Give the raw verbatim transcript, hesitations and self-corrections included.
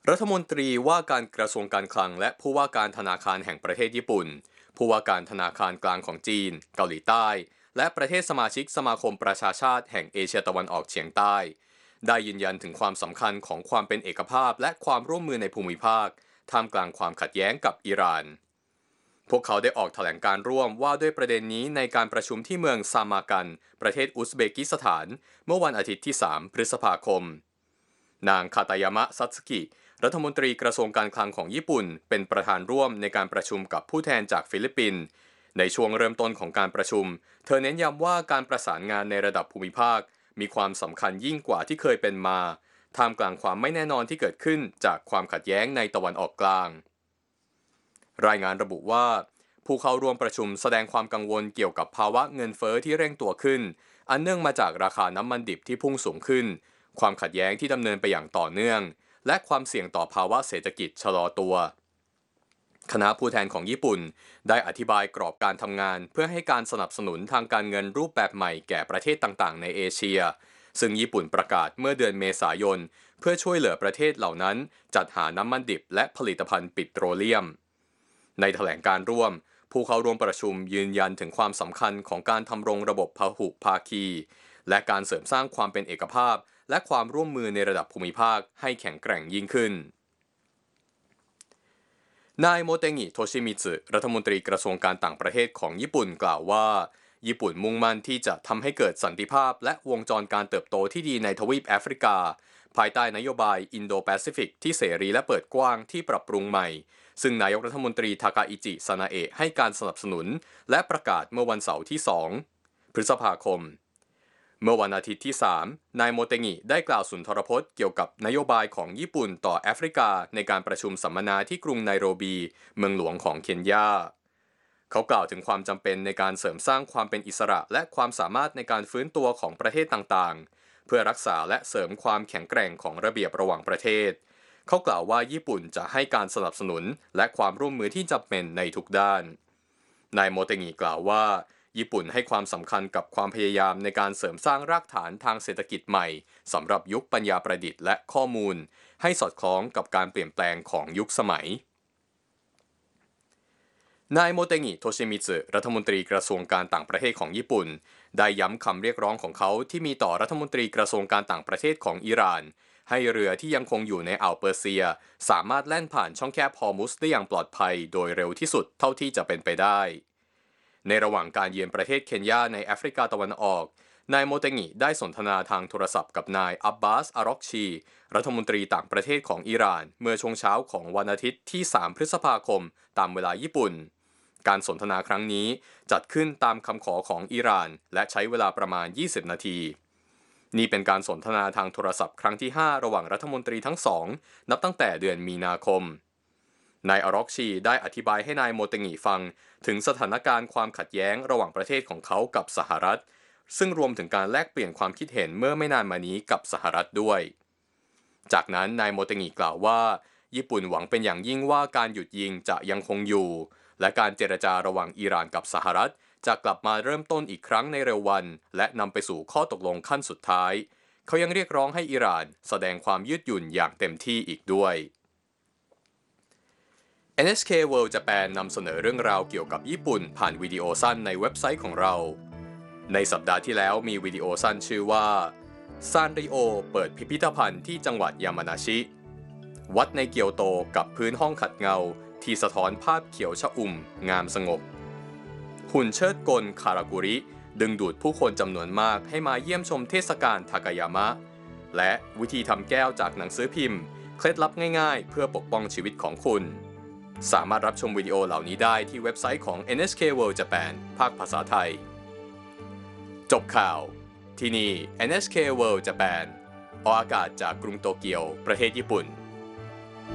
รัฐมนตรีว่าการกระทรวงการคลังและผู้ว่าการธนาคารแห่งประเทศญี่ปุ่นผู้ว่าการธนาคารกลางของจีนเกาหลีใต้และประเทศสมาชิกสมาคมประชาชาติแห่งเอเชียตะวันออกเฉียงใต้ได้ยืนยันถึงความสำคัญของความเป็นเอกภาพและความร่วมมือในภูมิภาคท่ามกลางความขัดแย้งกับอิหร่านพวกเขาได้ออกแถลงการร่วมว่าด้วยประเด็นนี้ในการประชุมที่เมืองซามากันประเทศอุซเบกิสถานเมื่อวันอาทิตย์ที่สามพฤษภาคมนางคาตายามะซัตสึกิรัฐมนตรีกระทรวงการคลังของญี่ปุ่นเป็นประธานร่วมในการประชุมกับผู้แทนจากฟิลิปปินส์ในช่วงเริ่มต้นของการประชุมเธอเน้นย้ำว่าการประสานงานในระดับภูมิภาคมีความสำคัญยิ่งกว่าที่เคยเป็นมาท่ามกลางความไม่แน่นอนที่เกิดขึ้นจากความขัดแย้งในตะวันออกกลางรายงานระบุว่าผู้เข้าร่วมประชุมแสดงความกังวลเกี่ยวกับภาวะเงินเฟ้อที่เร่งตัวขึ้นอันเนื่องมาจากราคาน้ำมันดิบที่พุ่งสูงขึ้นความขัดแย้งที่ดำเนินไปอย่างต่อเนื่องและความเสี่ยงต่อภาวะเศรษฐกิจชะลอตัวคณะผู้แทนของญี่ปุ่นได้อธิบายกรอบการทำงานเพื่อให้การสนับสนุนทางการเงินรูปแบบใหม่แก่ประเทศต่างๆในเอเชียซึ่งญี่ปุ่นประกาศเมื่อเดือนเมษายนเพื่อช่วยเหลือประเทศเหล่านั้นจัดหาน้ำมันดิบและผลิตภัณฑ์ปิโตรเลียมในแถลงการร่วมผู้เข้าร่วมประชุมยืนยันถึงความสำคัญของการทำรงระบบพหุภาคีและการเสริมสร้างความเป็นเอกภาพและความร่วมมือในระดับภูมิภาคให้แข็งแกร่งยิ่งขึ้นนายโมเตงิโทชิมิสึรัฐมนตรีกระทรวงการต่างประเทศของญี่ปุ่นกล่าวว่าญี่ปุ่นมุ่งมั่นที่จะทำให้เกิดสันติภาพและวงจรการเติบโตที่ดีในทวีปแอฟริกาภายใต้นโยบายอินโดแปซิฟิกที่เสรีและเปิดกว้างที่ปรับปรุงใหม่ซึ่งนายกรัฐมนตรีทากาอิจิซานาเอะให้การสนับสนุนและประกาศเมื่อวันเสาร์ที่สองพฤษภาคมเมื่อวันอาทิตย์ที่สามนายโมเตงิได้กล่าวสุนทรพจน์เกี่ยวกับนโยบายของญี่ปุ่นต่อแอฟริกาในการประชุมสัมมนาที่กรุงไนโรบีเมืองหลวงของเคนยาเขากล่าวถึงความจำเป็นในการเสริมสร้างความเป็นอิสระและความสามารถในการฟื้นตัวของประเทศต่างๆเพื่อรักษาและเสริมความแข็งแกร่งของระเบียบระหว่างประเทศเขากล่าวว่าญี่ปุ่นจะให้การสนับสนุนและความร่วมมือที่จำเป็นในทุกด้านนายโมเตงิกล่าวว่าญี่ปุ่นให้ความสำคัญกับความพยายามในการเสริมสร้างรากฐานทางเศรษฐกิจใหม่สำหรับยุคปัญญาประดิษฐ์และข้อมูลให้สอดคล้องกับการเปลี่ยนแปลงของยุคสมัยนายโมเตงิโทชิมิสึรัฐมนตรีกระทรวงการต่างประเทศของญี่ปุ่นได้ย้ำคำเรียกร้องของเขาที่มีต่อรัฐมนตรีกระทรวงการต่างประเทศของอิหร่านให้เรือที่ยังคงอยู่ในอ่าวเปอร์เซียสามารถแล่นผ่านช่องแคบฮอร์มุสได้อย่างปลอดภัยโดยเร็วที่สุดเท่าที่จะเป็นไปได้ในระหว่างการเยือนประเทศเคนยาในแอฟริกาตะวันออกนายโมเตงิได้สนทนาทางโทรศัพท์กับนายอับบาสอารอกชีรัฐมนตรีต่างประเทศของอิหร่านเมื่อช่วงเช้าของวันอาทิตย์ที่สามพฤษภาคมตามเวลาญี่ปุ่นการสนทนาครั้งนี้จัดขึ้นตามคำขอของอิหร่านและใช้เวลาประมาณยี่สิบนาทีนี่เป็นการสนทนาทางโทรศัพท์ครั้งที่ห้าระหว่างรัฐมนตรีทั้งสองนับตั้งแต่เดือนมีนาคมนายอารอกชีได้อธิบายให้นายโมเตงิฟังถึงสถานการณ์ความขัดแย้งระหว่างประเทศของเขากับสหรัฐซึ่งรวมถึงการแลกเปลี่ยนความคิดเห็นเมื่อไม่นานมานี้กับสหรัฐด้วยจากนั้นนายโมเตงิกล่าวว่าญี่ปุ่นหวังเป็นอย่างยิ่งว่าการหยุดยิงจะยังคงอยู่และการเจรจาระหว่างอิหร่านกับสหรัฐจะกลับมาเริ่มต้นอีกครั้งในเร็ววันและนำไปสู่ข้อตกลงขั้นสุดท้ายเขายังเรียกร้องให้อิหร่านแสดงความยืดหยุ่นอย่างเต็มที่อีกด้วย เอ็น เอช เค World Japan นำเสนอเรื่องราวเกี่ยวกับญี่ปุ่นผ่านวิดีโอสั้นในเว็บไซต์ของเราในสัปดาห์ที่แล้วมีวิดีโอสั้นชื่อว่าซานริโอเปิดพิพิธภัณฑ์ที่จังหวัดยามานาชิวัดในเกียวโตกับพื้นห้องขัดเงาที่สะท้อนภาพเขียวชอุ่มงามสงบหุ่นเชิดกลคารากุริดึงดูดผู้คนจำนวนมากให้มาเยี่ยมชมเทศกาลทากายามะและวิธีทำแก้วจากหนังสือพิมพ์เคล็ดลับง่ายๆเพื่อปกป้องชีวิตของคุณสามารถรับชมวิดีโอเหล่านี้ได้ที่เว็บไซต์ของ เอ็น เอช เค World Japan ภาคภาษาไทยจบข่าวที่นี่ เอ็น เอช เค World Japan ออกอากาศจากกรุงโตเกียวประเทศญี่ปุ่น